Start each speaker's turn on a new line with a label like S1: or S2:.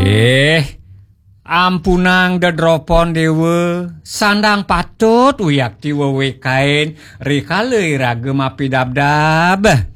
S1: Ampunang dedropon dewe sandang patut uyak ti wewe kain rika leuy ragem api dabdab.